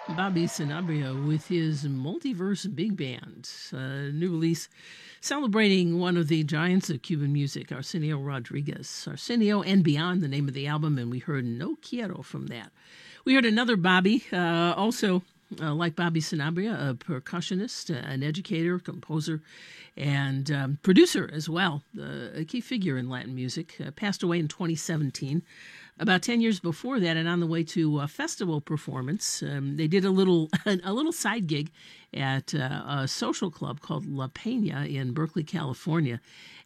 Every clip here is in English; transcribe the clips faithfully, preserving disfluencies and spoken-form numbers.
Bobby Sanabria with his Multiverse Big Band, a new release celebrating one of the giants of Cuban music, Arsenio Rodriguez. Arsenio and Beyond, the name of the album, and we heard No Quiero from that. We heard another Bobby, uh, also uh, like Bobby Sanabria, a percussionist, an educator, composer, and um, producer as well, uh, a key figure in Latin music, uh, passed away in twenty seventeen. About ten years before that, and on the way to a festival performance, um, they did a little a little side gig at uh, a social club called La Peña in Berkeley, California.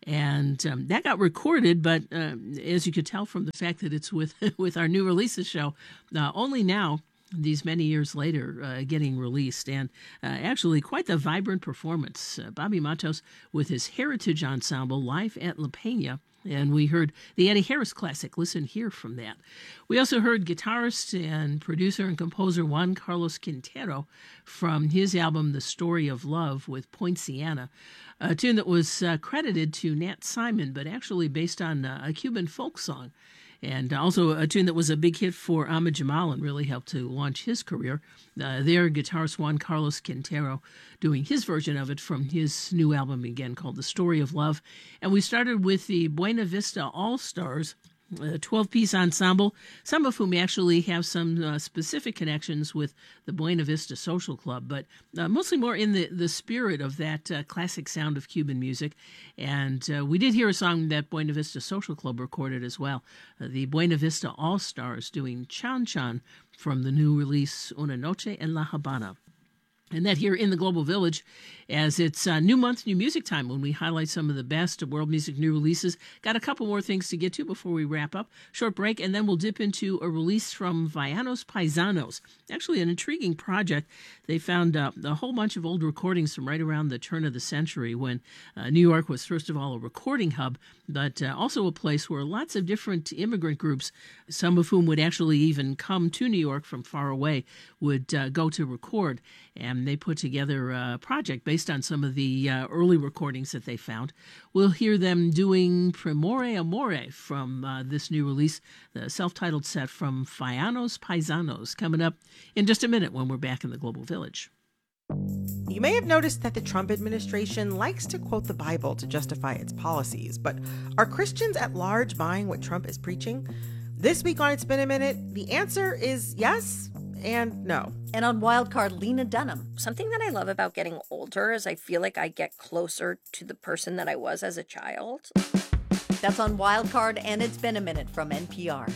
And um, that got recorded, but uh, as you could tell from the fact that it's with, with our new releases show, uh, only now, these many years later, uh, getting released, and uh, actually quite the vibrant performance. Uh, Bobby Matos with his Heritage Ensemble live at La Peña, and we heard the Eddie Harris classic, Listen Here, from that. We also heard guitarist and producer and composer Juan Carlos Quintero from his album The Story of Love with Poinciana, a tune that was uh, credited to Nat Simon, but actually based on uh, a Cuban folk song. And also a tune that was a big hit for Ahmad Jamal and really helped to launch his career. Uh, their guitarist Juan Carlos Quintero doing his version of it from his new album again called The Story of Love. And we started with the Buena Vista All-Stars, a twelve-piece ensemble, some of whom actually have some uh, specific connections with the Buena Vista Social Club, but uh, mostly more in the, the spirit of that uh, classic sound of Cuban music. And uh, we did hear a song that Buena Vista Social Club recorded as well, uh, the Buena Vista All-Stars doing Chan Chan from the new release Una Noche en La Habana. And that here in the Global Village, as it's uh, new month, new music time, when we highlight some of the best of world music new releases. Got a couple more things to get to before we wrap up. Short break, and then we'll dip into a release from Vianos Paisanos. Actually, an intriguing project. They found uh, a whole bunch of old recordings from right around the turn of the century when uh, New York was, first of all, a recording hub, but uh, also a place where lots of different immigrant groups, some of whom would actually even come to New York from far away, would uh, go to record. And they put together a project based on some of the uh, early recordings that they found. We'll hear them doing Primore Amore from uh, this new release, the self-titled set from Vianos Paisanos, coming up in just a minute when we're back in the Global Village. You may have noticed that the Trump administration likes to quote the Bible to justify its policies, but are Christians at large buying what Trump is preaching? This week on It's Been a Minute, the answer is yes and no. And on Wildcard, Lena Dunham. Something that I love about getting older is I feel like I get closer to the person that I was as a child. That's on Wildcard, and It's Been a Minute from N P R.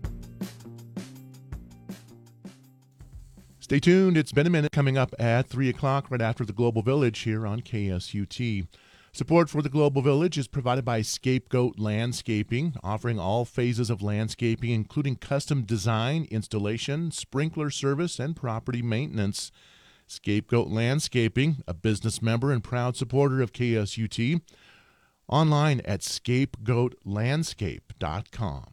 Stay tuned. It's Been a Minute coming up at three o'clock right after the Global Village here on K S U T. Support for the Global Village is provided by Scapegoat Landscaping, offering all phases of landscaping, including custom design, installation, sprinkler service, and property maintenance. Scapegoat Landscaping, a business member and proud supporter of K S U T, online at scapegoat landscape dot com.